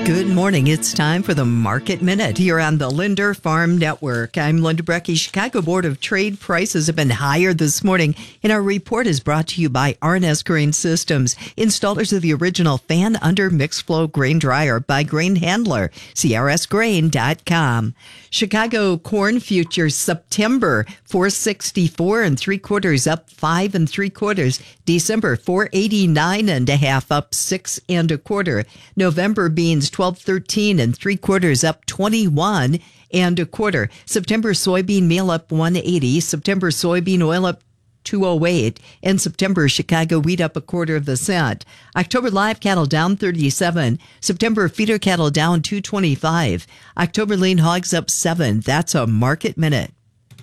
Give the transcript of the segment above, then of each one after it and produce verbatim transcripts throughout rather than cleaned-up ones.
Good morning. It's time for the Market Minute here on the Linder Farm Network. I'm Linda Brecky. Chicago Board of Trade prices have been higher this morning, and our report is brought to you by R and S Grain Systems, installers of the original fan under mixed flow grain dryer by Grain Handler, C R S grain dot com. Chicago corn futures September four sixty-four and three quarters up five and three quarters. December four eighty-nine and a half up six and a quarter. November beans twelve thirteen and three quarters up twenty-one and a quarter. September soybean meal up one eighty. September soybean oil up two oh eight, and September Chicago wheat up a quarter of a cent. October live cattle down thirty-seven. September feeder cattle down two twenty-five. October lean hogs up seven. That's a Market Minute.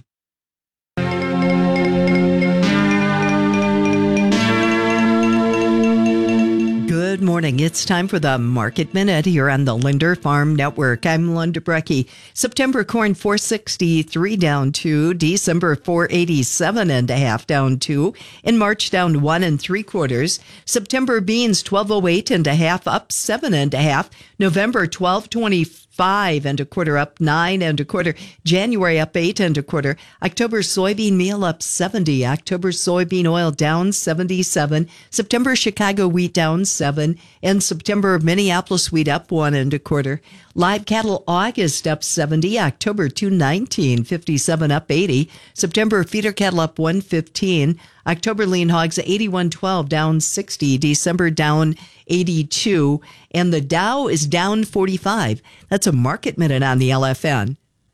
Good morning. It's time for the Market Minute here on the Linder Farm Network. I'm Linda Brecky. September corn four sixty-three down two, December four eighty-seven and a half down two, in March down one and three quarters. September beans twelve oh eight and a half up seven and a half. November twelve twenty-five and a quarter up nine and a quarter. January up eight and a quarter. October soybean meal up seventy. October soybean oil down seventy-seven. September Chicago wheat down seven. And September Minneapolis wheat up one and a quarter. Live cattle August up seventy. October two nineteen, fifty-seven up eighty. September feeder cattle up one fifteen. October lean hogs eighty-one twelve down sixty. December down eighty-two. And the Dow is down forty-five. That's a Market Minute on the L F N.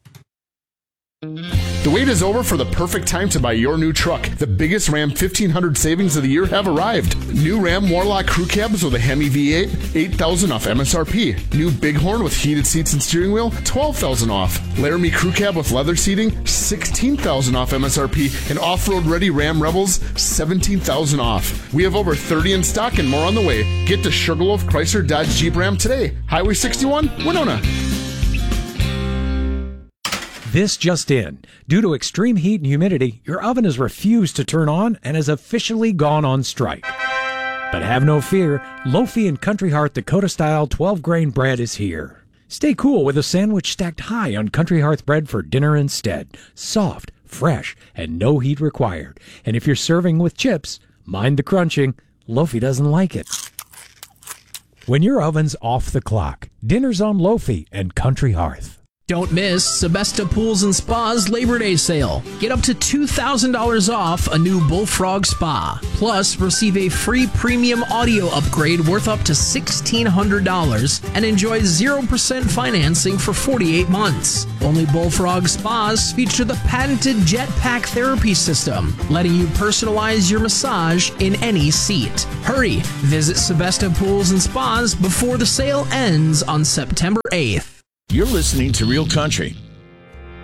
The wait is over for the perfect time to buy your new truck. The biggest Ram fifteen hundred savings of the year have arrived. New Ram Warlock crew cabs with a Hemi V eight, eight thousand dollars off M S R P. New Bighorn with heated seats and steering wheel, twelve thousand dollars off. Laramie crew cab with leather seating, sixteen thousand dollars off M S R P. And off-road ready Ram Rebels, seventeen thousand dollars off. We have over thirty in stock and more on the way. Get to Sugarloaf Chrysler Dodge Jeep Ram today. Highway sixty-one, Winona. This just in. Due to extreme heat and humidity, your oven has refused to turn on and has officially gone on strike. But have no fear, Lofi and Country Hearth Dakota-style twelve-grain bread is here. Stay cool with a sandwich stacked high on Country Hearth bread for dinner instead. Soft, fresh, and no heat required. And if you're serving with chips, mind the crunching. Lofi doesn't like it. When your oven's off the clock, dinner's on Lofi and Country Hearth. Don't miss Sebesta Pools and Spa's Labor Day sale. Get up to two thousand dollars off a new Bullfrog Spa. Plus, receive a free premium audio upgrade worth up to sixteen hundred dollars and enjoy zero percent financing for forty-eight months. Only Bullfrog Spas feature the patented Jetpack therapy system, letting you personalize your massage in any seat. Hurry! Visit Sebesta Pools and Spas before the sale ends on September eighth. You're listening to Real Country